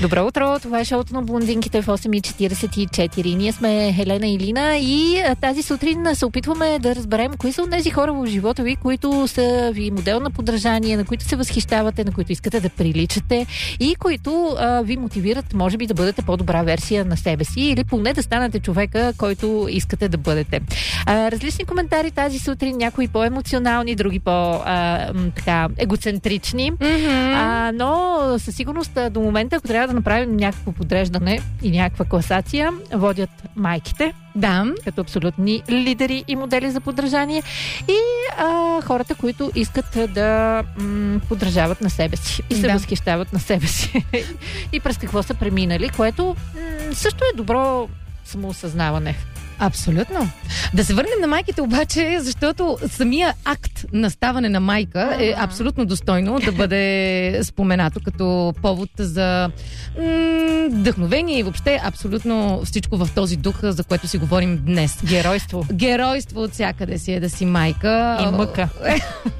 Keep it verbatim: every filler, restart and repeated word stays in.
Добро утро, това е шоуто на блондинките в осем и четиридесет и четири. Ние сме Хелена и Лина и тази сутрин се опитваме да разберем кои са от тези хора в живота ви, които са ви модел на подражание, на които се възхищавате, на които искате да приличате и които а, ви мотивират, може би, да бъдете по-добра версия на себе си или поне да станете човека, който искате да бъдете. А, различни коментари тази сутрин, някои по-емоционални, други по-егоцентрични, mm-hmm. а, но със сигурност до момента, ако трябва да направим някакво подреждане и някаква класация, водят майките. Да. Като абсолютни лидери и модели за подражание и а, хората, които искат да м- подражават на себе си и се да. възхищават на себе си и през какво са преминали, което м- също е добро самоосъзнаване. Абсолютно. Да се върнем на майките обаче, защото самия акт на ставане на майка е абсолютно достойно да бъде споменато като повод за м- вдъхновение и въобще абсолютно всичко в този дух, за което си говорим днес. Геройство. Геройство от всякъде си е да си майка. И мъка.